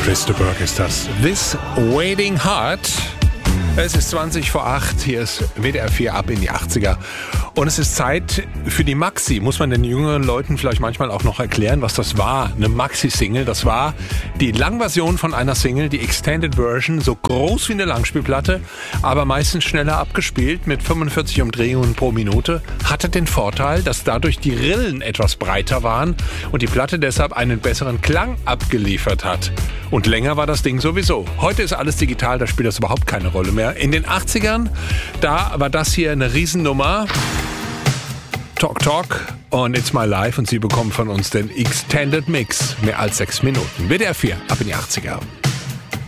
Chris de Burgh ist das. This Waiting Heart. Es ist 20 vor 8. Hier ist WDR 4 ab in die 80er. Und es ist Zeit für die Maxi. Muss man den jüngeren Leuten vielleicht manchmal auch noch erklären, was das war? Eine Maxi-Single. Das war die Langversion von einer Single, die Extended Version, so groß wie eine Langspielplatte, aber meistens schneller abgespielt mit 45 Umdrehungen pro Minute. Hatte den Vorteil, dass dadurch die Rillen etwas breiter waren und die Platte deshalb einen besseren Klang abgeliefert hat. Und länger war das Ding sowieso. Heute ist alles digital, da spielt das überhaupt keine Rolle mehr. In den 80ern, da war das hier eine Riesennummer. Talk Talk und It's My Life und Sie bekommen von uns den Extended Mix. Mehr als 6 Minuten. WDR 4 ab in die 80er.